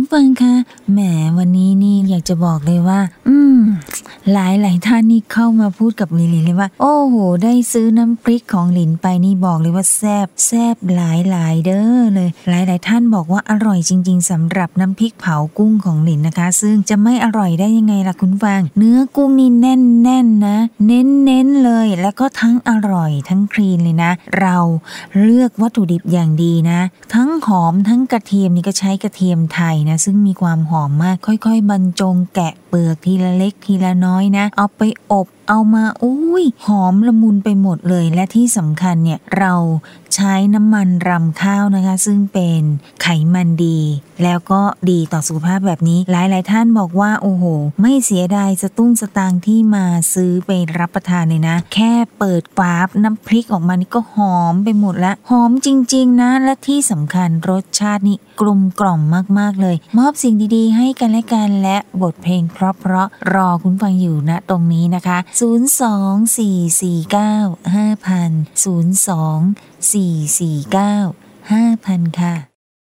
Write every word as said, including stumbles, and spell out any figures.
ฟังคะแหมวันนี้นี่อยากจะบอกเลยว่าอืมหลายหลายท่านนี่เข้ามาพูดกับลินเลยว่าโอ้โหได้ซื้อน้ำพริกของลินไปนี่บอกเลยว่าแซ่บแซ่บหลายหลายเด้อเลยหลายหลายท่านบอกว่าอร่อยจริงๆสำหรับน้ำพริกเผากุ้งของลินนะคะซึ่งจะไม่อร่อยได้ยังไงล่ะคุณฟังเนื้อกุ้งนี่แน่นแน่นนะเน้นเน้นเลยแล้วก็ทั้งอร่อยทั้งคลีนเลยนะเราเลือกวัตถุดิบอย่างดีนะทั้งหอมทั้งกระเทียมนี่ก็ใช้กระเทียมไทยนะซึ่งมีความหอมมากค่อยๆบรรจงแกะเปลือกทีละเล็กทีละน้อยนะเอาไปอบเอามาอุ้ยหอมละมุนไปหมดเลยและที่สำคัญเนี่ยเราใช้น้ำมันรำข้าวนะคะซึ่งเป็นไขมันดีแล้วก็ดีต่อสุขภาพแบบนี้หลายๆท่านบอกว่าโอ้โหไม่เสียดายสตุ้งสตางค์ที่มาซื้อไปรับประทานเลยนะแค่เปิดฝาน้ำพริกออกมานี่ก็หอมไปหมดแล้วหอมจริงๆนะและที่สำคัญรสชาตินี่กลมกล่อมมากๆเลยมอบสิ่งดีๆให้กันและกันและบทเพลงเพราะๆรอคุณฟังอยู่ณตรงนี้นะคะศูนย์ สอง สี่ สี่ เก้า ห้า ศูนย์ ศูนย์ สอง สี่ สี่ เก้า ห้า ศูนย์ ศูนย์ ค่ะ